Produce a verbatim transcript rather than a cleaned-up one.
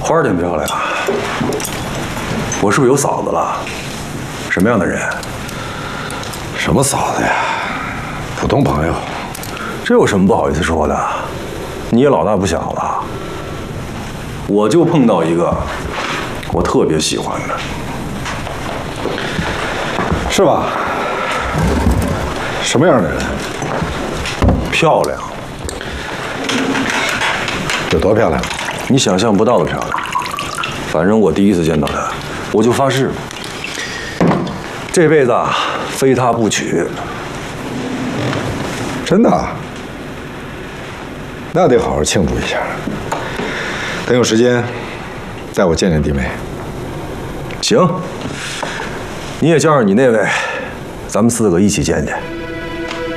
花儿挺漂亮。我是不是有嫂子了？什么样的人？ 什么嫂子呀？普通朋友。 这有什么不好意思说的？你也老大不小了。我就碰到一个我特别喜欢的。 是吧？什么样的人？ 漂亮。 有多漂亮？ 你想象不到的漂亮。反正我第一次见到她，我就发誓，这辈子啊，非她不娶。 真的？那得好好庆祝一下。等有时间，带我见见弟妹。 行，你也叫上你那位，咱们四个一起见见。